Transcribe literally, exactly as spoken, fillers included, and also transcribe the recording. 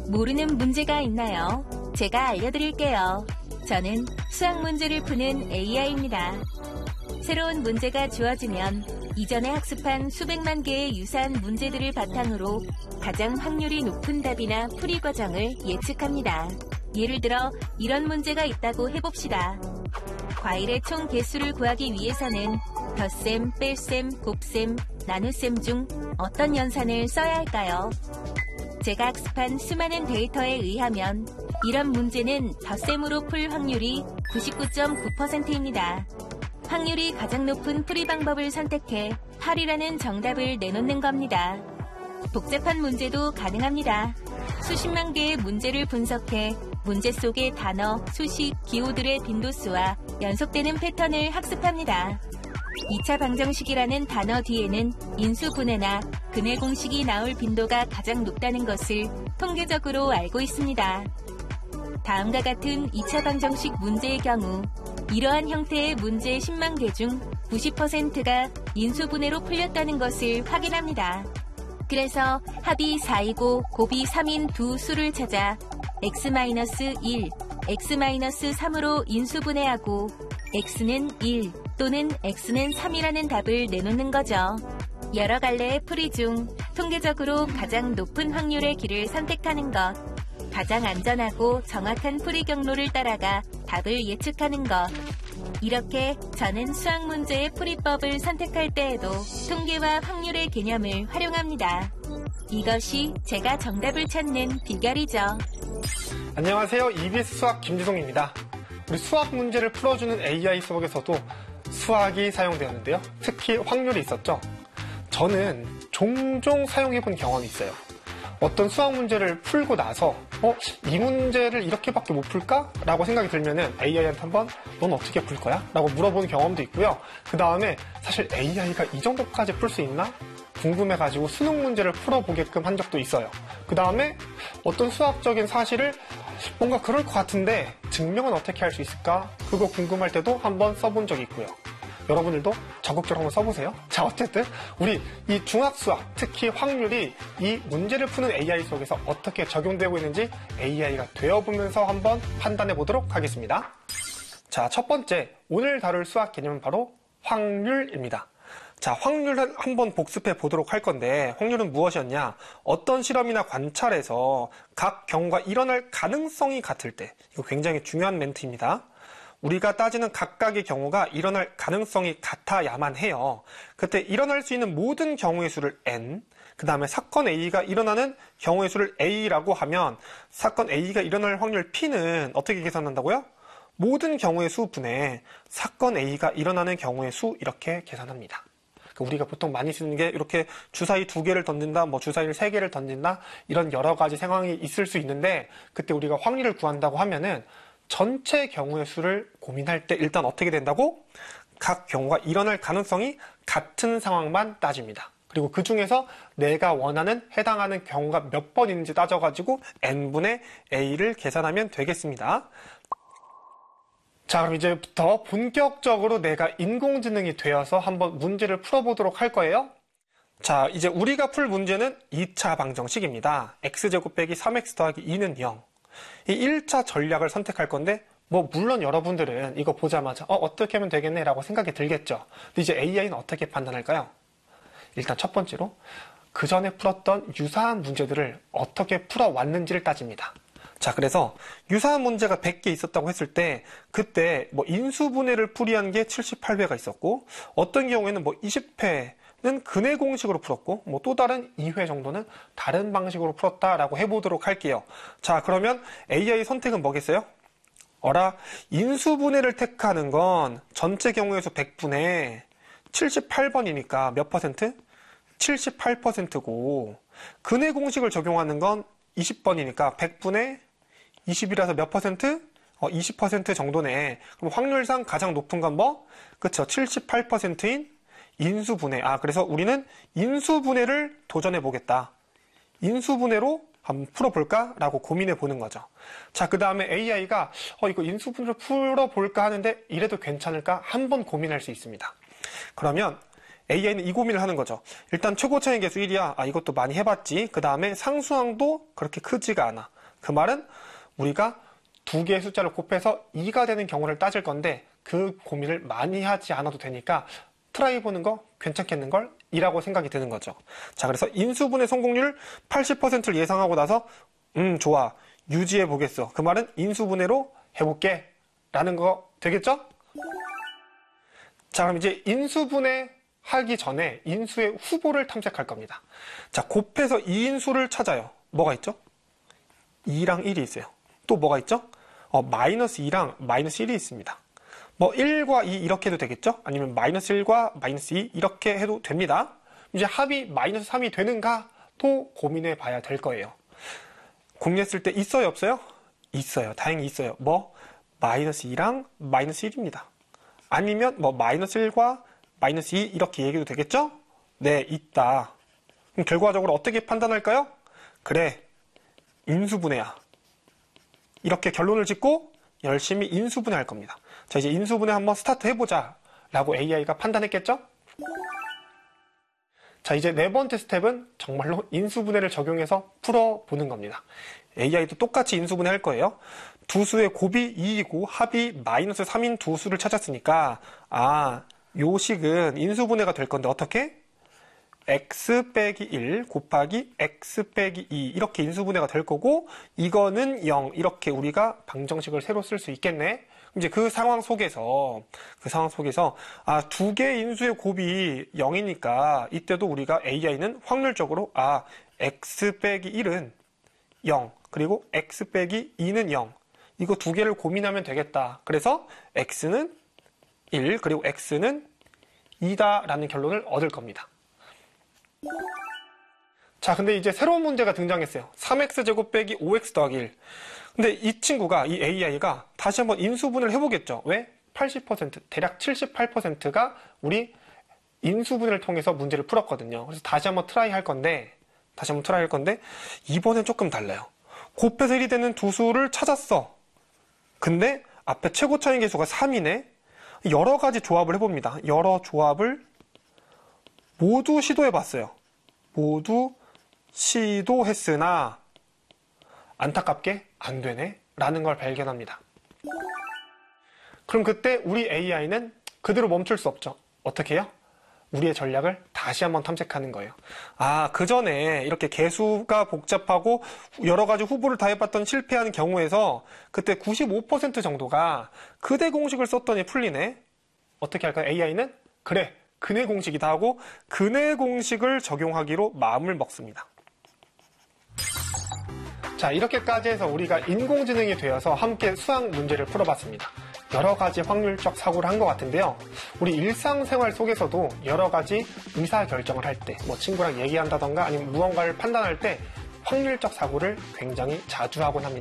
모르는 문제가 있나요? 제가 알려드릴게요. 저는 수학 문제를 푸는 에이아이입니다. 새로운 문제가 주어지면 이전에 학습한 수백만 개의 유사한 문제들을 바탕으로 가장 확률이 높은 답이나 풀이 과정을 예측합니다. 예를 들어 이런 문제가 있다고 해봅시다. 과일의 총 개수를 구하기 위해서는 덧셈, 뺄셈, 곱셈, 나눗셈 중 어떤 연산을 써야 할까요? 제가 학습한 수많은 데이터에 의하면 이런 문제는 덧셈으로 풀 확률이 구십구 점 구 퍼센트입니다. 확률이 가장 높은 풀이 방법을 선택해 팔이라는 정답을 내놓는 겁니다. 복잡한 문제도 가능합니다. 수십만 개의 문제를 분석해 문제 속의 단어, 수식, 기호들의 빈도수와 연속되는 패턴을 학습합니다. 이 차 방정식이라는 단어 뒤에는 인수분해나 근해 공식이 나올 빈도가 가장 높다는 것을 통계적으로 알고 있습니다. 다음과 같은 이 차 방정식 문제의 경우 이러한 형태의 문제 십만 개 중 구십 퍼센트가 인수분해로 풀렸다는 것을 확인합니다. 그래서 합이 사이고 곱이 삼인 두 수를 찾아 엑스 일, 엑스 삼으로 인수분해하고 x는 일 또는 x는 삼이라는 답을 내놓는 거죠. 여러 갈래의 풀이 중 통계적으로 가장 높은 확률의 길을 선택하는 것, 가장 안전하고 정확한 풀이 경로를 따라가 답을 예측하는 것. 이렇게 저는 수학 문제의 풀이법을 선택할 때에도 통계와 확률의 개념을 활용합니다. 이것이 제가 정답을 찾는 비결이죠. 안녕하세요. 이비에스 수학 김지송입니다. 우리 수학 문제를 풀어주는 에이아이 속에서도 수학이 사용되었는데요. 특히 확률이 있었죠. 저는 종종 사용해본 경험이 있어요. 어떤 수학 문제를 풀고 나서 어? 이 문제를 이렇게밖에 못 풀까? 라고 생각이 들면은 에이아이한테 한번 넌 어떻게 풀 거야? 라고 물어보는 경험도 있고요. 그 다음에 사실 에이아이가 이 정도까지 풀 수 있나? 궁금해가지고 수능 문제를 풀어보게끔 한 적도 있어요. 그 다음에 어떤 수학적인 사실을 뭔가 그럴 것 같은데 증명은 어떻게 할 수 있을까? 그거 궁금할 때도 한번 써본 적이 있고요. 여러분들도 적극적으로 한번 써보세요. 자, 어쨌든 우리 이 중학수학, 특히 확률이 이 문제를 푸는 에이아이 속에서 어떻게 적용되고 있는지 에이아이가 되어보면서 한번 판단해 보도록 하겠습니다. 자, 첫 번째, 오늘 다룰 수학 개념은 바로 확률입니다. 자, 확률을 한번 복습해 보도록 할 건데 확률은 무엇이었냐? 어떤 실험이나 관찰에서 각 경우가 일어날 가능성이 같을 때, 이거 굉장히 중요한 멘트입니다. 우리가 따지는 각각의 경우가 일어날 가능성이 같아야만 해요. 그때 일어날 수 있는 모든 경우의 수를 n, 그 다음에 사건 A가 일어나는 경우의 수를 A라고 하면 사건 A가 일어날 확률 P는 어떻게 계산한다고요? 모든 경우의 수 분의 사건 A가 일어나는 경우의 수 이렇게 계산합니다. 우리가 보통 많이 쓰는 게 이렇게 주사위 두 개를 던진다, 뭐 주사위를 세 개를 던진다, 이런 여러 가지 상황이 있을 수 있는데 그때 우리가 확률을 구한다고 하면은 전체 경우의 수를 고민할 때 일단 어떻게 된다고? 각 경우가 일어날 가능성이 같은 상황만 따집니다. 그리고 그 중에서 내가 원하는 해당하는 경우가 몇 번인지 따져가지고 n분의 a를 계산하면 되겠습니다. 자, 그럼 이제부터 본격적으로 내가 인공지능이 되어서 한번 문제를 풀어보도록 할 거예요. 자, 이제 우리가 풀 문제는 이 차 방정식입니다. x제곱 빼기 삼 엑스 더하기 이는 영. 이 일 차 전략을 선택할 건데 뭐 물론 여러분들은 이거 보자마자 어, 어떻게 하면 되겠네 라고 생각이 들겠죠. 근데 이제 에이아이는 어떻게 판단할까요? 일단 첫 번째로 그 전에 풀었던 유사한 문제들을 어떻게 풀어왔는지를 따집니다. 자, 그래서 유사한 문제가 백 개 있었다고 했을 때 그때 뭐 인수분해를 풀이한 게 칠십팔 회가 있었고 어떤 경우에는 뭐 이십 회는 근해 공식으로 풀었고 뭐 또 다른 이 회 정도는 다른 방식으로 풀었다라고 해보도록 할게요. 자, 그러면 에이아이 선택은 뭐겠어요? 어라, 인수분해를 택하는 건 전체 경우의 수 백 분의 칠십팔 번이니까 몇 퍼센트? 칠십팔 퍼센트고 근해 공식을 적용하는 건 이십 번이니까 백 분의 이십이라서 몇 퍼센트? 어, 이십 퍼센트 정도네. 그럼 확률상 가장 높은 건 뭐? 그쵸, 칠십팔 퍼센트인 인수분해. 아, 그래서 우리는 인수분해를 도전해 보겠다. 인수분해로 한번 풀어볼까? 라고 고민해 보는 거죠. 자, 그 다음에 에이아이가 어, 이거 인수분해를 풀어볼까 하는데 이래도 괜찮을까? 한번 고민할 수 있습니다. 그러면 에이아이는 이 고민을 하는 거죠. 일단 최고 차이 개수 일이야. 아, 이것도 많이 해봤지. 그 다음에 상수항도 그렇게 크지가 않아. 그 말은 우리가 두 개의 숫자를 곱해서 이가 되는 경우를 따질 건데 그 고민을 많이 하지 않아도 되니까 트라이 보는 거 괜찮겠는걸? 이라고 생각이 드는 거죠. 자, 그래서 인수분해 성공률 팔십 퍼센트를 예상하고 나서 음 좋아, 유지해 보겠어. 그 말은 인수분해로 해볼게 라는 거 되겠죠? 자, 그럼 이제 인수분해 하기 전에 인수의 후보를 탐색할 겁니다. 자, 곱해서 이인수를 찾아요. 뭐가 있죠? 이랑 일이 있어요. 또 뭐가 있죠? 어, 마이너스 이랑 마이너스 일이 있습니다. 뭐 일과 이 이렇게 해도 되겠죠? 아니면 마이너스 일과 마이너스 이 이렇게 해도 됩니다. 이제 합이 마이너스 삼이 되는가 또 고민해 봐야 될 거예요. 고민했을 때 있어요, 없어요? 있어요. 다행히 있어요. 뭐? 마이너스 이랑 마이너스 일입니다. 아니면 뭐 마이너스 일과 마이너스 이 이렇게 얘기해도 되겠죠? 네, 있다. 그럼 결과적으로 어떻게 판단할까요? 그래, 인수분해야. 이렇게 결론을 짓고 열심히 인수분해할 겁니다. 자, 이제 인수분해 한번 스타트 해보자 라고 에이아이가 판단했겠죠? 자, 이제 네 번째 스텝은 정말로 인수분해를 적용해서 풀어보는 겁니다. 에이아이도 똑같이 인수분해 할 거예요. 두 수의 곱이 이이고 합이 마이너스 삼인 두 수를 찾았으니까 아, 요 식은 인수분해가 될 건데 어떻게? x 빼기 일 곱하기 x 빼기 이 이렇게 인수분해가 될 거고 이거는 영 이렇게 우리가 방정식을 새로 쓸 수 있겠네. 이제 그 상황 속에서 그 상황 속에서 아, 두 개의 인수의 곱이 영이니까 이때도 우리가 에이아이는 확률적으로 아, x 빼기 일은 영 그리고 x 빼기 이는 영 이거 두 개를 고민하면 되겠다. 그래서 x는 일 그리고 x는 이다 라는 결론을 얻을 겁니다. 자, 근데 이제 새로운 문제가 등장했어요. 삼 엑스 제곱 빼기 오 엑스 더하기 일. 근데 이 친구가, 이 에이아이가 다시 한번 인수분해를 해보겠죠. 왜? 팔십 퍼센트, 대략 칠십팔 퍼센트가 우리 인수분해를 통해서 문제를 풀었거든요. 그래서 다시 한번 트라이 할 건데, 다시 한번 트라이 할 건데, 이번엔 조금 달라요. 곱해서 일이 되는 두 수를 찾았어. 근데 앞에 최고 차이 계수가 삼이네? 여러 가지 조합을 해봅니다. 여러 조합을 모두 시도해봤어요. 모두 시도했으나 안타깝게 안 되네 라는 걸 발견합니다. 그럼 그때 우리 에이아이는 그대로 멈출 수 없죠. 어떻게 해요? 우리의 전략을 다시 한번 탐색하는 거예요. 아, 그 전에 이렇게 개수가 복잡하고 여러 가지 후보를 다 해봤던 실패한 경우에서 그때 구십오 퍼센트 정도가 그대 공식을 썼더니 풀리네. 어떻게 할까요? 에이아이는 그래, 근해 공식이다 하고 근해 공식을 적용하기로 마음을 먹습니다. 자, 이렇게까지 해서 우리가 인공지능이 되어서 함께 수학 문제를 풀어봤습니다. 여러 가지 확률적 사고를 한 것 같은데요. 우리 일상생활 속에서도 여러 가지 의사결정을 할 때, 뭐 친구랑 얘기한다던가 아니면 무언가를 판단할 때 확률적 사고를 굉장히 자주 하곤 합니다.